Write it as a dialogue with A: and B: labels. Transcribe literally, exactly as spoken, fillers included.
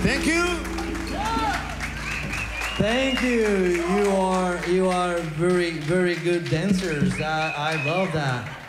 A: Thank you.
B: Thank you. You are you are very very good dancers. I, I love that.